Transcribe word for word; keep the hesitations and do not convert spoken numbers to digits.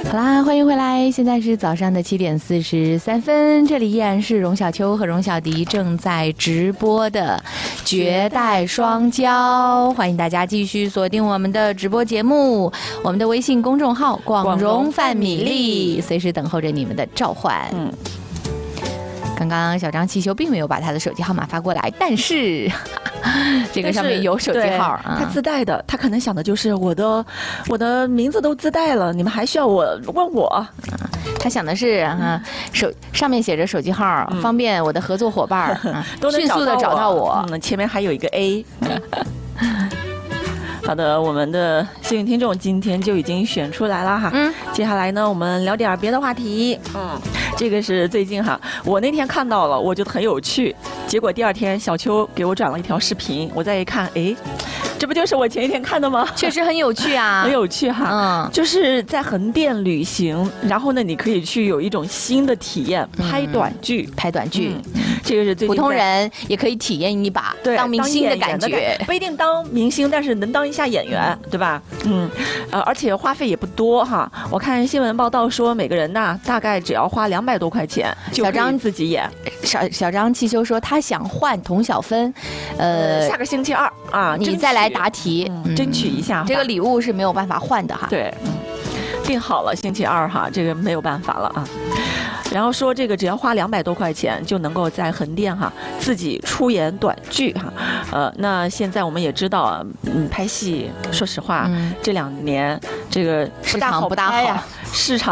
好啦，欢迎回来，现在是早上的七点四十三分，这里依然是荣小秋和荣小迪正在直播的绝代双骄，欢迎大家继续锁定我们的直播节目，我们的微信公众号广荣泛米粒，随时等候着你们的召唤。嗯。刚刚小张汽修并没有把他的手机号码发过来，但是这个上面有手机号啊， 他自带的，他可能想的就是我的我的名字都自带了，你们还需要我问我？啊、 他想的是啊，手上面写着手机号，嗯、方便我的合作伙伴、啊、 都能迅速的找到我。 嗯，前面还有一个 A。好的，我们的幸运听众今天就已经选出来了哈。嗯，接下来呢，我们聊点别的话题。嗯，这个是最近哈，我那天看到了，我觉得很有趣。结果第二天小秋给我转了一条视频，我再一看，哎，这不就是我前一天看的吗？ 确实很有趣啊， 很有趣哈。嗯，就是在横店旅行，然后呢，你可以去有一种新的体验，拍短剧， 嗯、拍短剧。 嗯、这个是最近普通人也可以体验一把当明星的感觉， 不一定当明星，但是能当一下演员，对吧？嗯，呃，而且花费也不多哈。我看新闻报道说，每个人呐大概只要花两百多块钱，就可以自己演。 小小张汽修说他想换童小芬，呃， 下个星期二啊， 你再来答题， 嗯、争取一下。 这个礼物是没有办法换的哈。 对，嗯，定好了星期二哈，这个没有办法了啊。然后说这个只要花两百多块钱就能够在横店哈自己出演短剧哈，呃，那现在我们也知道啊，嗯，拍戏说实话、嗯、这两年这个市场不大好， 市场。